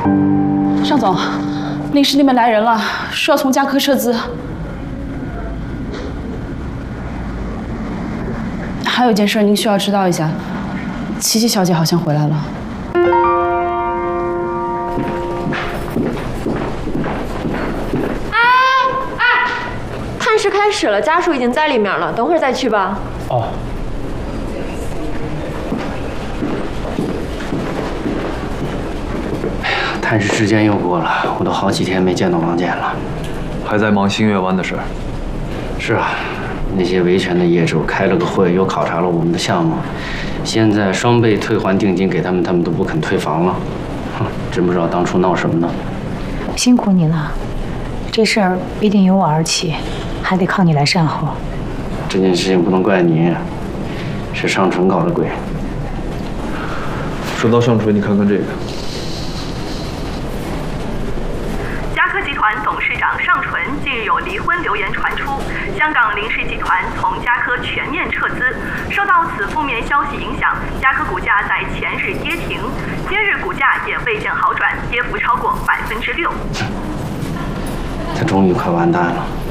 尚总，临时那边来人了，说要从嘉科撤资。还有一件事您需要知道一下，琪琪小姐好像回来了。 探视开始了，家属已经在里面了，等会儿再去吧。 哦。 探视时间又过了，我都好几天没见到王建了。 还在忙星月湾的事儿。 是啊，那些维权的业主开了个会，又考察了我们的项目，现在双倍退还定金给他们，他们都不肯退房了。哼，真不知道当初闹什么呢。 辛苦你了，这事儿必定由我而起，还得靠你来善后。 这件事情不能怪你，是尚纯搞的鬼。 说到尚纯，你看看这个。 集团董事长尚纯近日有离婚流言传出，香港林氏集团从嘉科全面撤资。受到此负面消息影响，嘉科股价在前日跌停，今日股价也未见好转，跌幅超过6%。 他终于快完蛋了。